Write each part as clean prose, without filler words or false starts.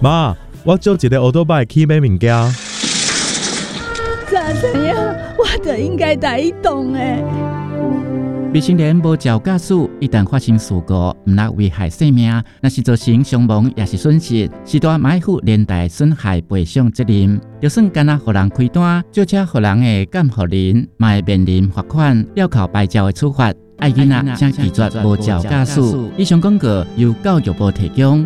妈，我借一个欧多拜去买物件。 怎样？我就应该带伊动诶。 未成年无照驾驶，一旦发生事故，毋但危害生命，若是造成伤亡也是损失，是大买负连带损害赔偿责任。就算干那互人开单，借车互人的减互人，嘛会面临罚款、吊扣牌照的处罚。爱囡仔请拒绝无照驾驶。以上广告由教育部提供。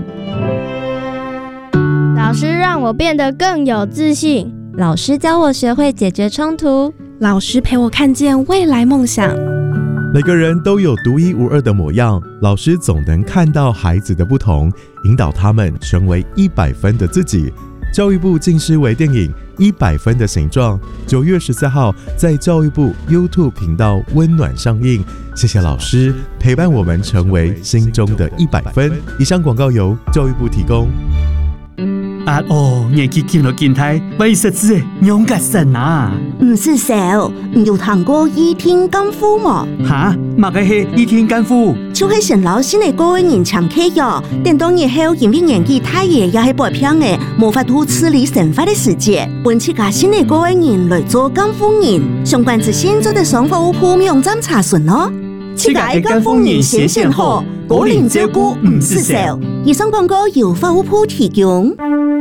老师让我变得更有自信， 老师教我学会解决冲突， 老师陪我看见未来梦想。 每个人都有独一无二的模样，老师总能看到孩子的不同，引导他们成为100分的自己。教育部近视微电影《100分的形状》9月14号在教育部 YouTube 频道温暖上映。谢谢老师陪伴我们成为心中的100分。以上广告由教育部提供。 年纪轻了健态，为识字的勇敢神啊！ 唔是小，你有听过倚天干夫吗？ 哈，嘛个是倚天干夫， 就是成老新的各位人常客哟。等到日后因为年纪太爷也是白偏的，无法度处理神法的世界，本期家新的各位人来做干夫人，相关之现做的商服互网站查询哦。 七个干夫人先选好，果然照顾唔是小。 以上广告由法务部提供。